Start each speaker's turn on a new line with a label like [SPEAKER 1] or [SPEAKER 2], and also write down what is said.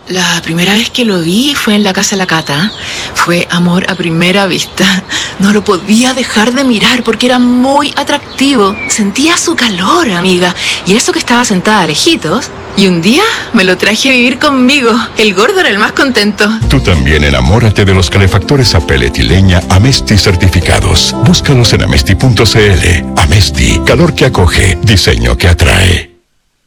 [SPEAKER 1] La primera vez que lo vi fue en la casa de la Cata. Fue amor a primera vista. No lo podía dejar de mirar porque era muy atractivo. Sentía su calor, amiga. Y eso que estaba sentada lejitos. Y un día me lo traje a vivir conmigo. El gordo era el más contento.
[SPEAKER 2] Tú también enamórate de los calefactores a pellet y leña Amesti certificados. Búscalos en amesti.cl. Amesti, calor que acoge, diseño que atrae.